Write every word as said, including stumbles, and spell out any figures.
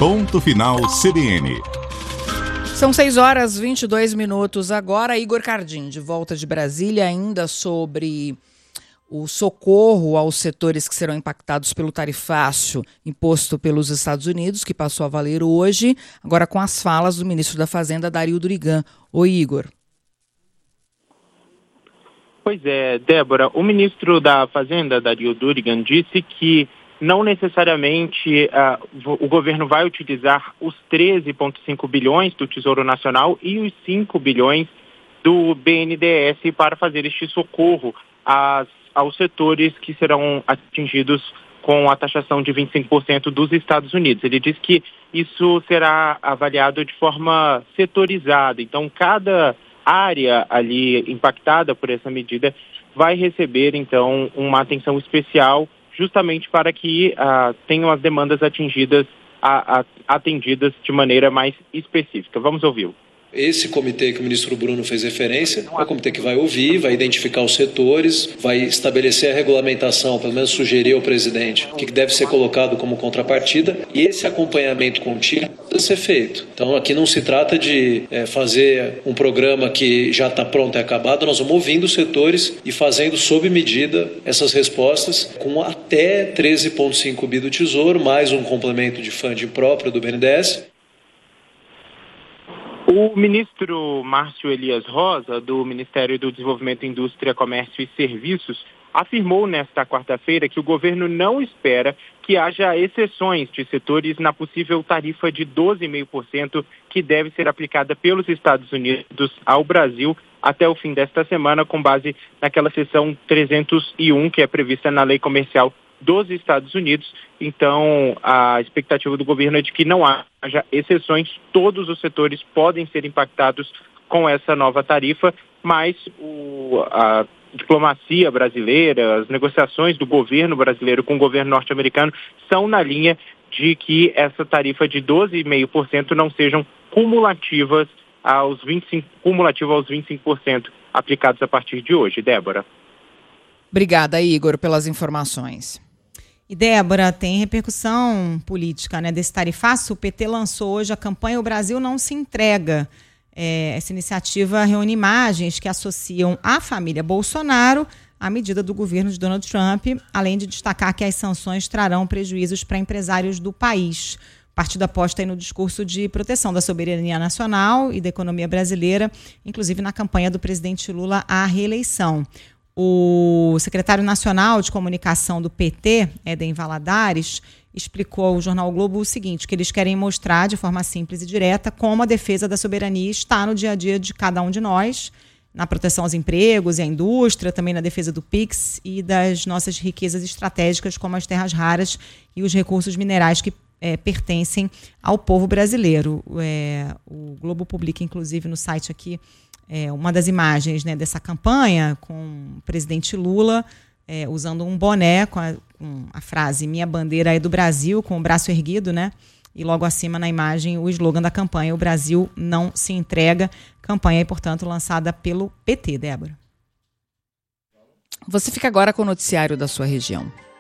Ponto Final C B N. São seis horas e vinte e dois minutos agora. Igor Cardim, de volta de Brasília, ainda sobre o socorro aos setores que serão impactados pelo tarifácio imposto pelos Estados Unidos, que passou a valer hoje, agora com as falas do ministro da Fazenda, Dario Durigan. Oi, Igor. Pois é, Débora, o ministro da Fazenda, Dario Durigan, disse que não necessariamente uh, o governo vai utilizar os treze vírgula cinco bilhões do Tesouro Nacional e os cinco bilhões do B N D E S para fazer este socorro às, aos setores que serão atingidos com a taxação de vinte e cinco por cento dos Estados Unidos. Ele diz que isso será avaliado de forma setorizada. Então, cada área ali impactada por essa medida vai receber, então, uma atenção especial justamente para que uh, tenham as demandas atingidas, a, a, atendidas de maneira mais específica. Vamos ouvi-lo. Esse comitê que o ministro Bruno fez referência é o comitê que vai ouvir, vai identificar os setores, vai estabelecer a regulamentação, pelo menos sugerir ao presidente o que deve ser colocado como contrapartida, e esse acompanhamento contínuo deve ser feito. Então aqui não se trata de é, fazer um programa que já está pronto e acabado, nós vamos ouvindo os setores e fazendo sob medida essas respostas com até treze vírgula cinco bi do Tesouro, mais um complemento de funding próprio do B N D E S. O ministro Márcio Elias Rosa, do Ministério do Desenvolvimento, Indústria, Comércio e Serviços, afirmou nesta quarta-feira que o governo não espera que haja exceções de setores na possível tarifa de doze vírgula cinco por cento que deve ser aplicada pelos Estados Unidos ao Brasil até o fim desta semana, com base naquela seção trezentos e um que é prevista na Lei Comercial dos Estados Unidos. Então, a expectativa do governo é de que não haja exceções, todos os setores podem ser impactados com essa nova tarifa, mas o, a diplomacia brasileira, as negociações do governo brasileiro com o governo norte-americano são na linha de que essa tarifa de doze vírgula cinco por cento não sejam cumulativas aos vinte e cinco por cento, cumulativa aos vinte e cinco por cento aplicados a partir de hoje. Débora. Obrigada, Igor, pelas informações. E, Débora, tem repercussão política, né, desse tarifaço. O P T lançou hoje a campanha O Brasil Não Se Entrega. É, essa iniciativa reúne imagens que associam a família Bolsonaro à medida do governo de Donald Trump, além de destacar que as sanções trarão prejuízos para empresários do país. O partido aposta aí no discurso de proteção da soberania nacional e da economia brasileira, inclusive na campanha do presidente Lula à reeleição. O secretário nacional de comunicação do P T, Éden Valadares, explicou ao jornal o Globo o seguinte, que eles querem mostrar de forma simples e direta como a defesa da soberania está no dia a dia de cada um de nós, na proteção aos empregos e à indústria, também na defesa do Pix e das nossas riquezas estratégicas como as terras raras e os recursos minerais que é, pertencem ao povo brasileiro. É, o Globo publica, inclusive, no site aqui, É, uma das imagens, né, dessa campanha com o presidente Lula é, usando um boné com a, com a frase "Minha bandeira é do Brasil", com o braço erguido, né? E logo acima na imagem o slogan da campanha: "O Brasil não se entrega". Campanha, portanto, lançada pelo P T, Débora. Você fica agora com o noticiário da sua região.